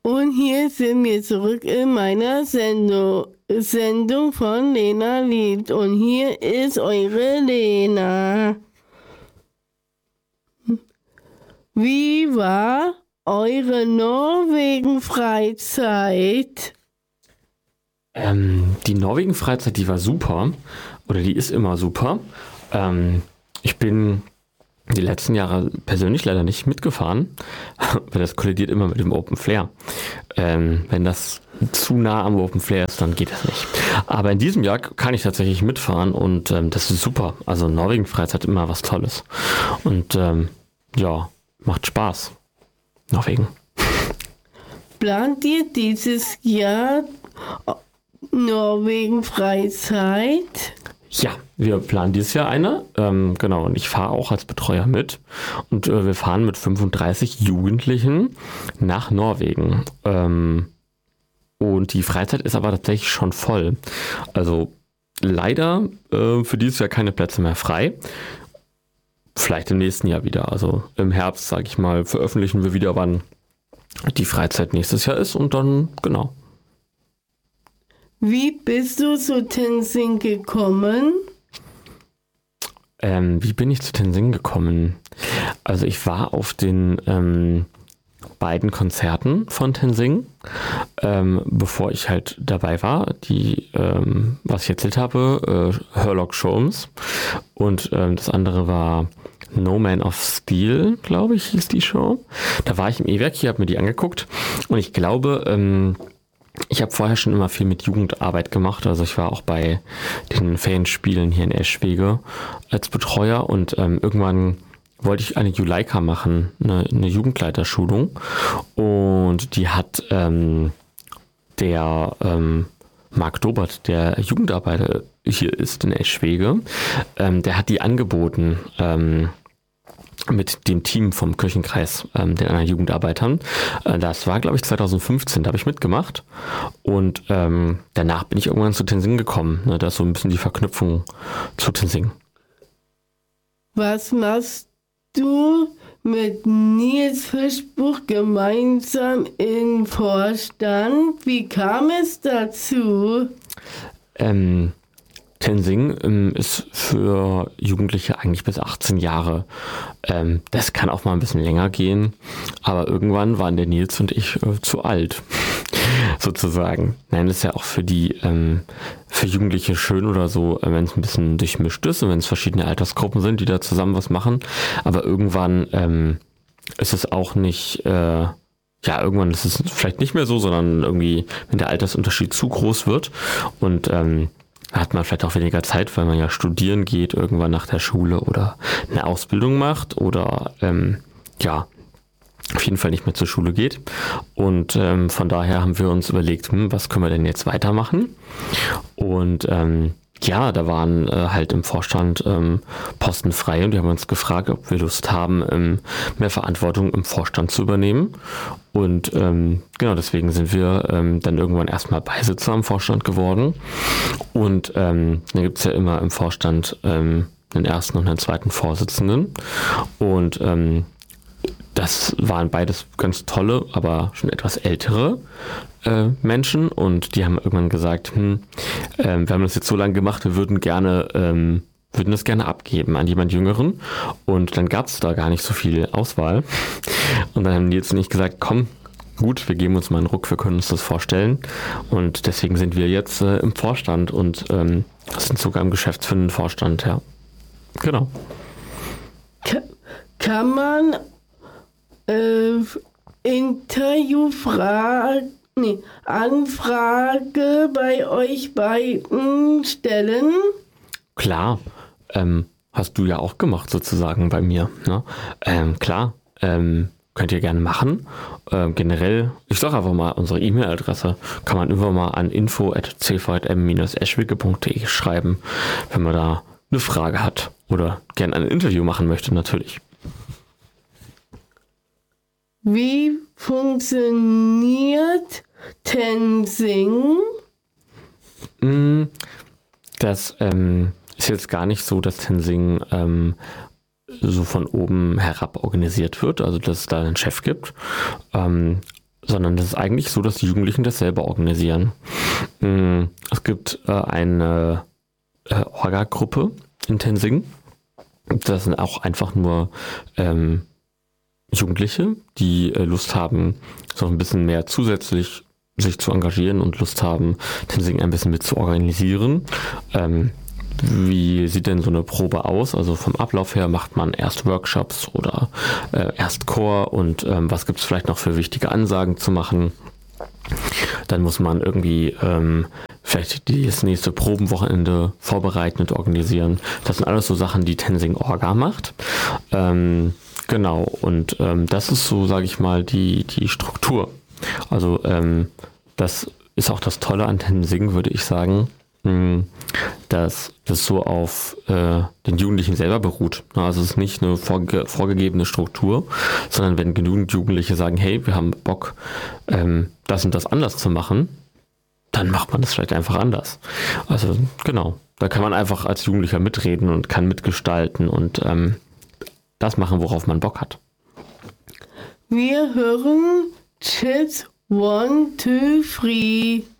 Und hier sind wir zurück in meiner Sendung von Lena liebt. Und hier ist eure Lena. Wie war eure Norwegen-Freizeit? Die Norwegen-Freizeit, die war super. Oder die ist immer super. Ich bin die letzten Jahre persönlich leider nicht mitgefahren, weil das kollidiert immer mit dem Open Flair. Wenn das zu nah am Open Flair ist, dann geht das nicht. Aber in diesem Jahr kann ich tatsächlich mitfahren und das ist super. Also Norwegen-Freizeit immer was Tolles. Und ja, macht Spaß. Norwegen. Plant ihr dieses Jahr Norwegen-Freizeit? Ja, wir planen dieses Jahr eine. Genau, und ich fahre auch als Betreuer mit. Und wir fahren mit 35 Jugendlichen nach Norwegen. Und die Freizeit ist aber tatsächlich schon voll. Also leider für dieses Jahr keine Plätze mehr frei. Vielleicht im nächsten Jahr wieder. Also im Herbst, sage ich mal, veröffentlichen wir wieder, wann die Freizeit nächstes Jahr ist. Und dann, genau. Wie bist du zu Tenzing gekommen? Wie bin ich zu Tenzing gekommen? Also ich war auf den beiden Konzerten von Tenzing, bevor ich halt dabei war, die, was ich erzählt habe, Herlock Sholmes, und das andere war No Man of Steel, glaube ich, hieß die Show. Da war ich im E-Werk, hier habe mir die angeguckt und ich glaube, ich habe vorher schon immer viel mit Jugendarbeit gemacht, also ich war auch bei den Fanspielen hier in Eschwege als Betreuer und irgendwann wollte ich eine Juleika machen, eine Jugendleiterschulung, und die hat der Marc Dobert, der Jugendarbeiter hier ist in Eschwege, der hat die angeboten, mit dem Team vom Kirchenkreis, den anderen Jugendarbeitern. Das war, glaube ich, 2015, da habe ich mitgemacht. Und danach bin ich irgendwann zu Tenzing gekommen. Ne, da ist so ein bisschen die Verknüpfung zu Tenzing. Was machst du mit Nils Fischbuch gemeinsam im Vorstand? Wie kam es dazu? Tenzing ist für Jugendliche eigentlich bis 18 Jahre. Das kann auch mal ein bisschen länger gehen, aber irgendwann waren der Nils und ich zu alt, sozusagen. Nein, das ist ja auch für Jugendliche schön oder so, wenn es ein bisschen durchmischt ist und wenn es verschiedene Altersgruppen sind, die da zusammen was machen. Aber irgendwann ist es auch nicht, irgendwann ist es vielleicht nicht mehr so, sondern irgendwie, wenn der Altersunterschied zu groß wird und hat man vielleicht auch weniger Zeit, weil man ja studieren geht, irgendwann nach der Schule oder eine Ausbildung macht oder auf jeden Fall nicht mehr zur Schule geht. Und von daher haben wir uns überlegt, was können wir denn jetzt weitermachen? Und da waren halt im Vorstand Posten frei und wir haben uns gefragt, ob wir Lust haben, mehr Verantwortung im Vorstand zu übernehmen. Und deswegen sind wir dann irgendwann erstmal Beisitzer im Vorstand geworden. Und dann gibt es ja immer im Vorstand einen ersten und einen zweiten Vorsitzenden. Und das waren beides ganz tolle, aber schon etwas ältere Menschen, und die haben irgendwann gesagt, wir haben das jetzt so lange gemacht, wir würden das gerne abgeben an jemand Jüngeren, und dann gab es da gar nicht so viel Auswahl, und dann haben die jetzt nicht gesagt, komm, gut, wir geben uns mal einen Ruck, wir können uns das vorstellen, und deswegen sind wir jetzt im Vorstand und sind sogar im geschäftsführenden Vorstand, ja, genau. Kann man Anfrage bei euch beiden stellen? Klar, hast du ja auch gemacht sozusagen bei mir. Ne? Klar, könnt ihr gerne machen. Generell, ich sage einfach mal, unsere E-Mail-Adresse kann man immer mal an info@cvm-eschwege.de schreiben, wenn man da eine Frage hat oder gerne ein Interview machen möchte, natürlich. Wie funktioniert Tenzing? Das ist jetzt gar nicht so, dass Tenzing so von oben herab organisiert wird, also dass es da einen Chef gibt, sondern es ist eigentlich so, dass die Jugendlichen das selber organisieren. Es gibt eine Orga-Gruppe in Tenzing. Das sind auch einfach nur Jugendliche, die Lust haben, so ein bisschen mehr zusätzlich sich zu engagieren und Lust haben, Tenzing ein bisschen mit zu organisieren. Wie sieht denn so eine Probe aus? Also vom Ablauf her macht man erst Workshops oder erst Chor und was gibt es vielleicht noch für wichtige Ansagen zu machen? Dann muss man irgendwie vielleicht das nächste Probenwochenende vorbereiten und organisieren. Das sind alles so Sachen, die Tenzing Orga macht. Genau, und das ist so, sage ich mal, die Struktur. Also das ist auch das Tolle an Tenzing, würde ich sagen, dass das so auf den Jugendlichen selber beruht. Also es ist nicht eine vorgegebene Struktur, sondern wenn genügend Jugendliche sagen, hey, wir haben Bock, das und das anders zu machen, dann macht man das vielleicht einfach anders. Also genau, da kann man einfach als Jugendlicher mitreden und kann mitgestalten und das machen, worauf man Bock hat. Wir hören Test 1, 2, 3.